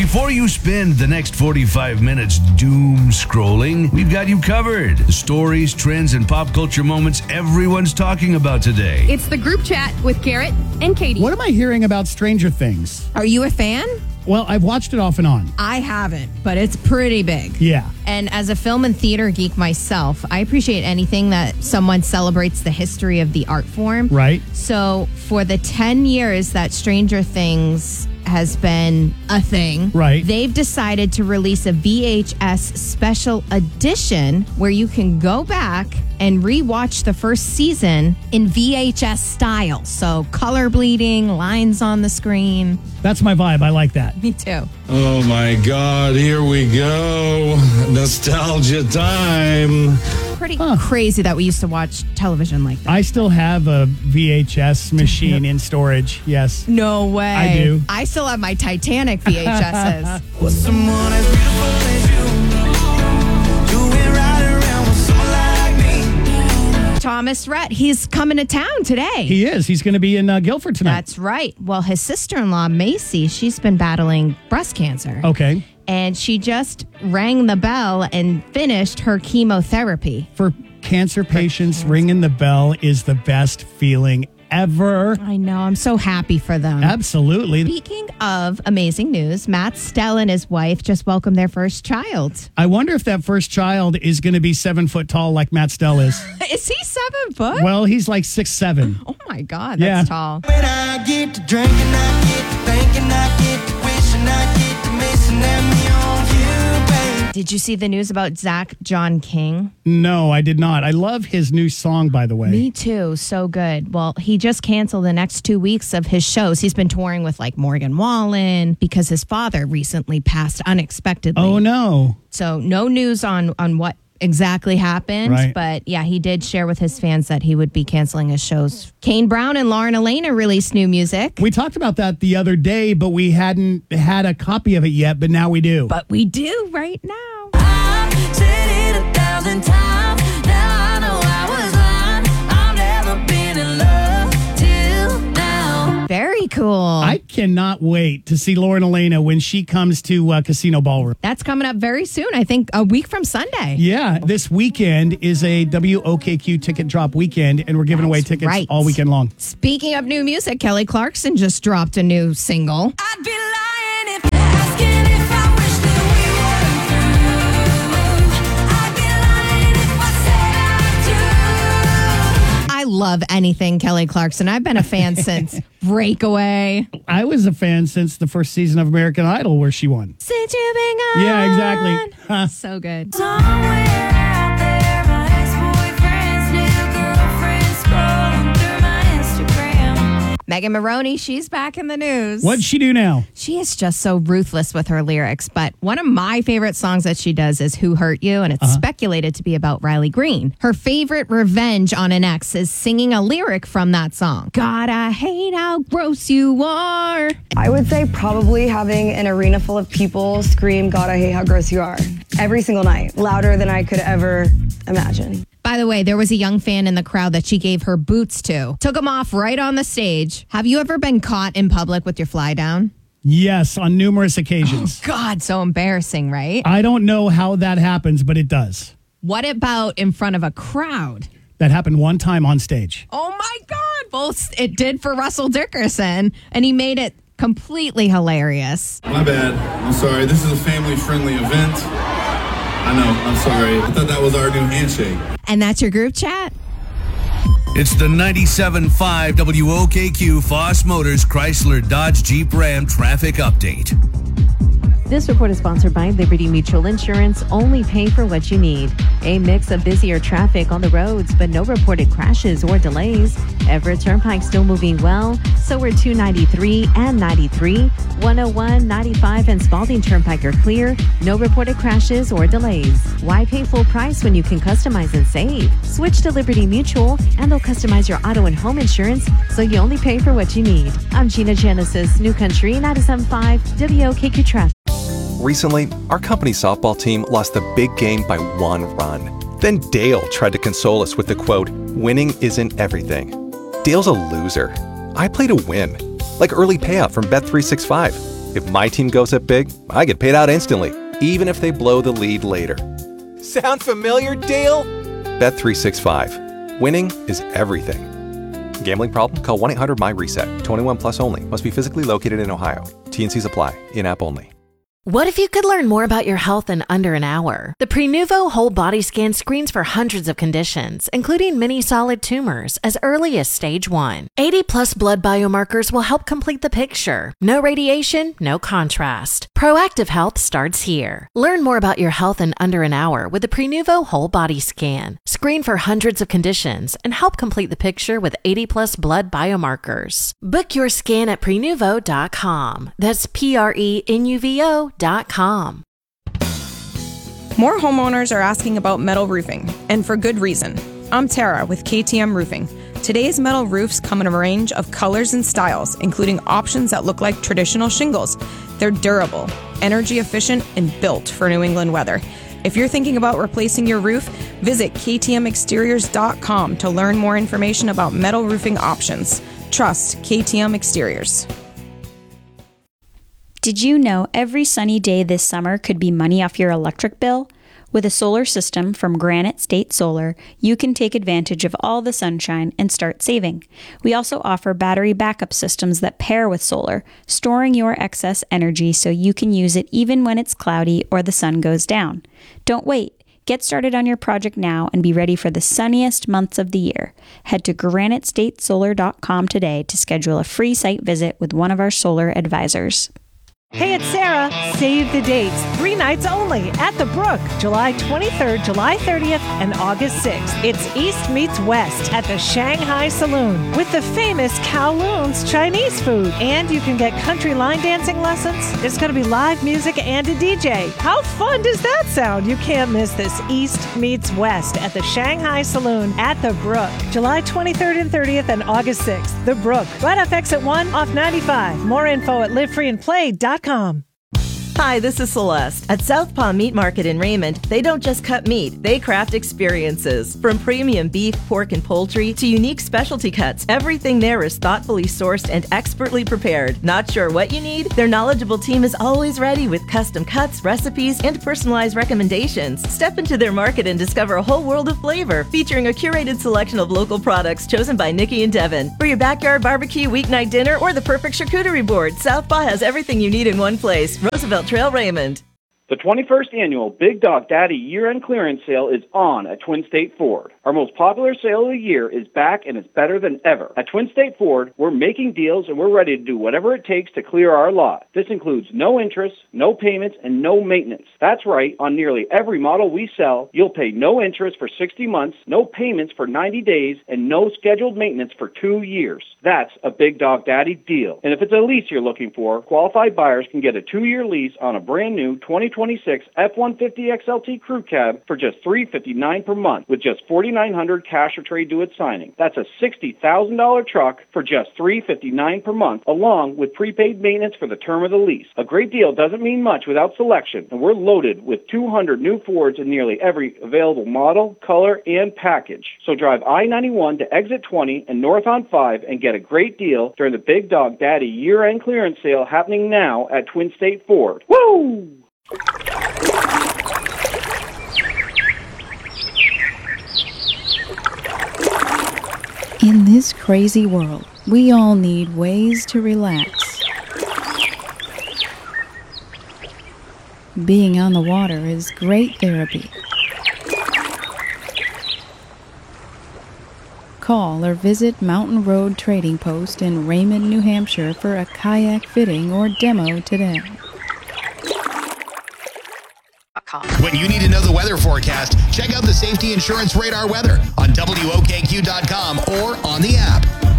Before you spend the next 45 minutes doom scrolling, we've got you covered. The stories, trends, and pop culture moments everyone's talking about today. It's the group chat with Garrett and Katie. What am I hearing about Stranger Things? Are you a fan? Well, I've watched it off and on. I haven't, but it's pretty big. Yeah. And as a film and theater geek myself, I appreciate anything that someone celebrates the history of the art form. Right. So for the 10 years that Stranger Things has been a thing, right, they've decided to release a VHS special edition where you can go back and rewatch the first season in VHS style. So color bleeding, lines on the screen. That's my vibe. I like that. Me too. Oh my God, here we go. Nostalgia time. Pretty crazy that we used to watch television like that. I still have a VHS machine in storage. Yes. No way. I do. I still have my Titanic VHSs. What's someone as beautiful as you? You went right around with someone like me. Thomas Rhett, he's coming to town today. He is. He's going to be in Guilford tonight. That's right. Well, his sister-in-law, Macy, she's been battling breast cancer. Okay. And she just rang the bell and finished her chemotherapy. For cancer patients, ringing the bell is the best feeling ever. I know. I'm so happy for them. Absolutely. Speaking of amazing news, Matt Stell and his wife just welcomed their first child. I wonder if that first child is going to be 7 foot tall like Matt Stell is. Is he 7 foot? Well, he's like 6'7". Oh my God, that's tall. When I get to drinking, I get to thinking, I get to wishing, I get to missing and me on you, babe. Did you see the news about Zach John King? No, I did not. I love his new song, by the way. Me too. So good. Well, he just canceled the next 2 weeks of his shows. He's been touring with like Morgan Wallen because his father recently passed unexpectedly. Oh, no. So no news on what exactly happened. Right. But yeah, he did share with his fans that he would be canceling his shows. Kane Brown and Lauren Elena released new music. We talked about that the other day, but we hadn't had a copy of it yet, but now we do. But we do right now. I've said it 1,000 times. Now I know I was lying. I've never been in love till now. Very cool. I cannot wait to see Lauren Elena when she comes to Casino Ballroom. That's coming up very soon. I think a week from Sunday. Yeah, this weekend is a WOKQ ticket drop weekend, and we're giving away tickets all weekend long. Speaking of new music, Kelly Clarkson just dropped a new single. I'd be lying if asking if I wish that we weren't through. I'd be lying if I said I do. I love anything Kelly Clarkson. I've been a fan since Breakaway. I was a fan since the first season of American Idol where she won. Since you've been gone. Yeah, exactly. Huh. So good. Somewhere out there, my ex-boyfriend's new girlfriend scrolling through my Instagram. Megan Maroney, she's back in the news. What'd she do now? She is just so ruthless with her lyrics. But one of my favorite songs that she does is Who Hurt You? And it's speculated to be about Riley Green. Her favorite revenge on an ex is singing a lyric from that song. God, I hate how gross you are. I would say probably having an arena full of people scream, God, I hate how gross you are, every single night, louder than I could ever imagine. By the way, there was a young fan in the crowd that she gave her boots to. Took them off right on the stage. Have you ever been caught in public with your fly down? Yes, on numerous occasions. God, so embarrassing, right? I don't know how that happens, but it does. What about in front of a crowd? That happened one time on stage. Oh my God, both it did for Russell Dickerson, and he made it completely hilarious. My bad. I'm sorry. This is a family-friendly event. I know. I'm sorry. I thought that was our new handshake. And that's your group chat? It's the 97.5 WOKQ Foss Motors Chrysler Dodge Jeep Ram traffic update. This report is sponsored by Liberty Mutual Insurance. Only pay for what you need. A mix of busier traffic on the roads, but no reported crashes or delays. Everett Turnpike still moving well. So are 293 and 93. 101, 95, and Spalding Turnpike are clear. No reported crashes or delays. Why pay full price when you can customize and save? Switch to Liberty Mutual, and they'll customize your auto and home insurance so you only pay for what you need. I'm Gina Genesis, New Country 97.5 WOKQ Traffic. Recently, our company softball team lost the big game by 1 run. Then Dale tried to console us with the quote, "Winning isn't everything." Dale's a loser. I play to win, like early payout from Bet365. If my team goes up big, I get paid out instantly, even if they blow the lead later. Sound familiar, Dale? Bet365. Winning is everything. Gambling problem? Call 1-800-MY-RESET. 21 plus only. Must be physically located in Ohio. T&Cs apply. In-app only. What if you could learn more about your health in under an hour? The Prenuvo Whole Body Scan screens for hundreds of conditions, including many solid tumors, as early as stage 1. 80-plus blood biomarkers will help complete the picture. No radiation, no contrast. Proactive health starts here. Learn more about your health in under an hour with the Prenuvo Whole Body Scan. Screen for hundreds of conditions and help complete the picture with 80-plus blood biomarkers. Book your scan at Prenuvo.com. That's Prenuvo.com. More homeowners are asking about metal roofing, and for good reason. I'm Tara with KTM Roofing. Today's metal roofs come in a range of colors and styles, including options that look like traditional shingles. They're durable, energy efficient, and built for New England weather. If you're thinking about replacing your roof, visit ktmexteriors.com to learn more information about metal roofing options. Trust KTM Exteriors. Did you know every sunny day this summer could be money off your electric bill? With a solar system from Granite State Solar, you can take advantage of all the sunshine and start saving. We also offer battery backup systems that pair with solar, storing your excess energy so you can use it even when it's cloudy or the sun goes down. Don't wait. Get started on your project now and be ready for the sunniest months of the year. Head to granitestatesolar.com today to schedule a free site visit with one of our solar advisors. Hey, it's Sarah. Save the dates. 3 nights only at the Brook, July 23rd, July 30th, and August 6th. It's East meets West at the Shanghai Saloon with the famous Kowloon's Chinese food. And you can get country line dancing lessons. There's going to be live music and a DJ. How fun does that sound? You can't miss this East meets West at the Shanghai Saloon at the Brook, July 23rd and 30th, and August 6th. The Brook, right off exit 1 off 95. More info at livefreeandplay.com. Hi, this is Celeste. At Southpaw Meat Market in Raymond, they don't just cut meat, they craft experiences. From premium beef, pork, and poultry to unique specialty cuts, everything there is thoughtfully sourced and expertly prepared. Not sure what you need? Their knowledgeable team is always ready with custom cuts, recipes, and personalized recommendations. Step into their market and discover a whole world of flavor, featuring a curated selection of local products chosen by Nikki and Devin. For your backyard barbecue, weeknight dinner, or the perfect charcuterie board, Southpaw has everything you need in one place. Roosevelt Trail, Raymond. The 21st annual Big Dog Daddy year-end clearance sale is on at Twin State Ford. Our most popular sale of the year is back and it's better than ever. At Twin State Ford, we're making deals and we're ready to do whatever it takes to clear our lot. This includes no interest, no payments, and no maintenance. That's right, on nearly every model we sell, you'll pay no interest for 60 months, no payments for 90 days, and no scheduled maintenance for 2 years. That's a Big Dog Daddy deal. And if it's a lease you're looking for, qualified buyers can get a 2-year lease on a brand new 2026 F-150 XLT Crew Cab for just $359 per month with just $4,900 cash or trade due at signing. That's a $60,000 truck for just $359 per month, along with prepaid maintenance for the term of the lease. A great deal doesn't mean much without selection, and we're loaded with 200 new Fords in nearly every available model, color, and package. So drive I-91 to exit 20 and north on 5 and get a great deal during the Big Dog Daddy year-end clearance sale happening now at Twin State Ford. Woo! In this crazy world, we all need ways to relax. Being on the water is great therapy. Call or visit Mountain Road Trading Post in Raymond, New Hampshire for a kayak fitting or demo today. When you need to know the weather forecast, check out the Safety Insurance Radar weather on WOKQ.com or on the app.